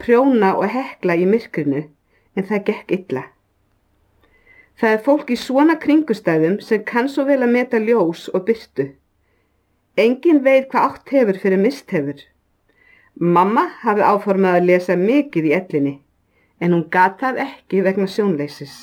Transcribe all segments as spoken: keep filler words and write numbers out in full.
prjóna og hekla í myrkrinu, en það gekk illa. Það er fólk í svona kringustæðum sem kann svo vel að meta ljós og birtu. Enginn veit hvað átt hefur fyrir mist hefur. Mamma hafi áformað að lesa mikið í ellinni, en hún gat það ekki vegna sjónleysis.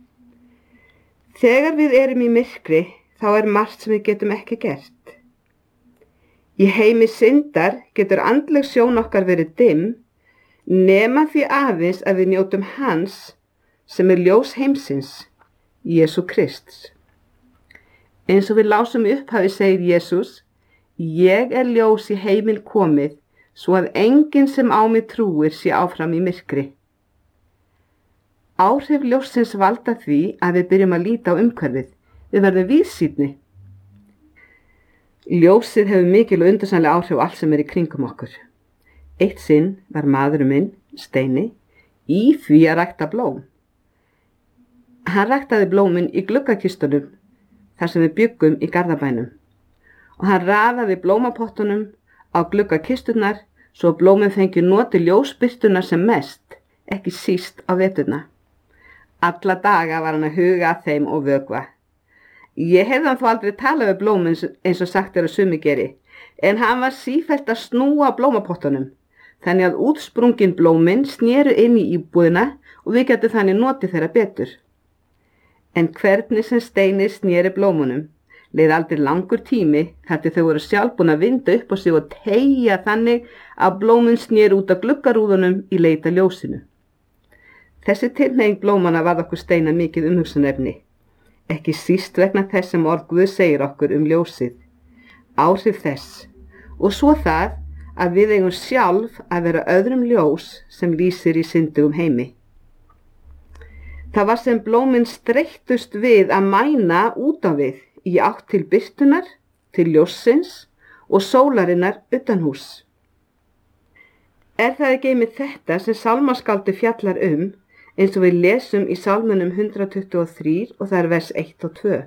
Þegar við erum í myrkri, þá er margt sem við getum ekki gert. Í heimi syndar getur andleg sjón okkar verið dimm, nema því aðeins að við njótum hans sem er ljós heimsins, Jesú Krists. Eins og við lásum í upphafi segir Jesús, ég er ljós í heiminn komið, svo að enginn sem á mig trúir sé áfram í myrkri. Áhrif ljóssins valda því að við byrjum að líta á umhverfið, við verðum víðsýnni. Ljósið hefur mikil og undursamleg áhrif á allt sem er í kringum okkur. Eitt sinn var maðurinn minn, Steini, í því að rækta blóm. Hann ræktaði blómin í gluggakistunum, þar sem við bjuggum í Garðabænum, og hann raðaði blómapottunum á gluggakistunar svo blómin fengi noti ljósbirtunar sem mest, ekki síst á veturna. Alla daga var hann að huga að þeim og vökva. Ég hefði hann þó aldrei talað við blómin eins og sagt er að sumi geri, en hann var sífellt að snúa blómapottunum, þannig að útsprungin blómin snéru inn í íbúðina og við getum þannig notið þeirra betur. En hvernig sem Steini snéri blómunum, leið aldrei langur tími þar til þau voru sjálf búin að vinda upp á sig og teygja þannig að blómin snéri út af gluggarúðunum í leita ljósinu. Þessi tilhneiging blómana varð okkur Steina mikið umhugsunarefni, ekki síst vegna þess sem orð Guð segir okkur um ljósið, áhrif þess, og svo það að við eigum sjálf að vera öðrum ljós sem lýsir í syndugum heimi. Það var sem blómin streittust við að mæna út á við í átt til birtunar, til ljóssins og sólarinnar utanhús. Er það ekki einmitt þetta sem sálmaskáldi fjallar um, eins og við lesum í sálmunum hundrað tuttugu og þrjú og það er vers eitt og tvö.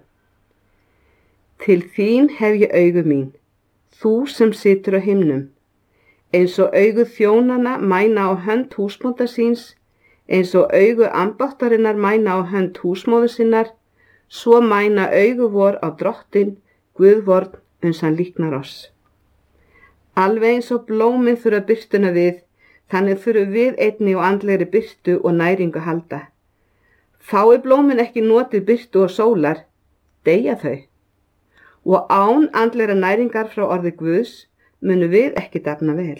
Til þín hef ég augu mín, þú sem situr á himnum, eins og augu þjónana mæna á hönd húsbónda síns, eins og augu ambáttarinnar mæna á hönd húsmóður sinnar, svo mæna augu vor á drottin, Guðvorn uns hann líknar oss. Alveg eins og blómin þurfa birtuna við, þannig þurfum við einni og andlegri birtu og næringu halda. Fái blómin ekki notið birtu og sólar, deyja þau. Og án andlegra næringar frá orði Guðs munu við ekki dafna vel.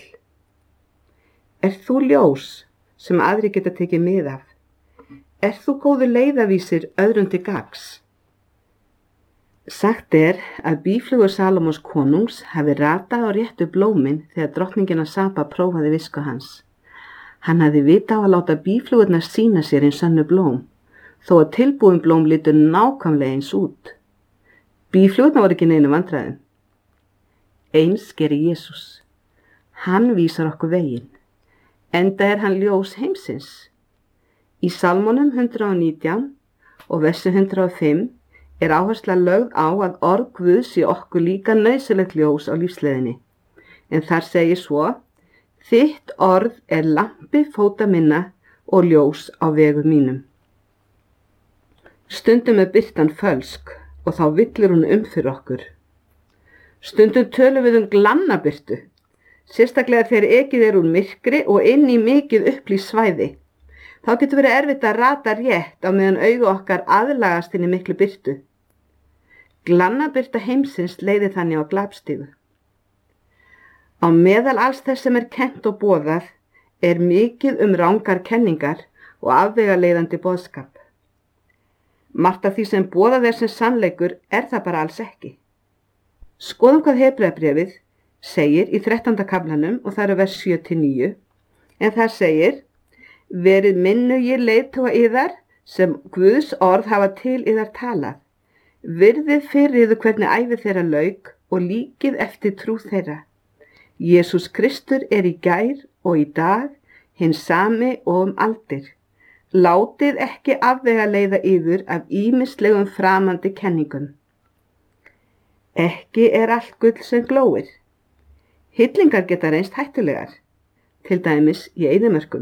Er þú ljós sem aðri geta tekið mið af? Er þú góður leiðavísir öðrum til gagns? Sagt er að býflugur Salómons konungs hafi ratað á réttu blómin þegar drottningin Saba prófaði visku hans. Hann hafði vita á að láta býflugurnar sýna sér eins sönnu blóm, þó að tilbúin blóm litu nákvæmlega eins út. Býflugurnar voru ekki neinu vandræðum. Eins gerir Jesús. Hann vísar okkur veginn, enda er hann ljós heimsins. Í Salmonum hundrað og nítján og versi hundrað og fimm er áhersla lögð á að orð Guðs sé okkur líka nauðsynlegt ljós á lífsleiðinni. En þar segir svo, þitt orð er lampi fóta minna og ljós á vegum mínum. Stundum er birtan fölsk og þá villir hún um fyrir okkur. Stundum tölum við um glannabirtu, sérstaklega þegar ekið er úr myrkri og inn í mikið upplýst svæði. Þá getur verið erfitt að rata rétt á meðan augu okkar aðlagast inn í miklu birtu. Glannabirta heimsins leiðir þannig á glapstigu. Á meðal alls þess sem er kennt og boðað er mikið um rangar kenningar og afvegaleiðandi boðskap. Margt af því sem boðað er sem sannleikur er það bara alls ekki. Skoðum hvað Hebreabréfið segir í þrettánda kaflanum og það eru vers sjö til níu, en það segir, verið minnugir leiðtoga yðar sem Guðs orð hafa til yðar talað. Virðið fyrir yður hvernig ævi þeirra lauk og líkið eftir trú þeirra. Jesús Kristur er í gær og í dag, hinn sami og um aldir. Látið ekki afvegaleiða yður af ýmislegum framandi kenningum. Ekki er allt gull sem glóir. Hillingar geta reynst hættulegar, til dæmis í eyðimörkum.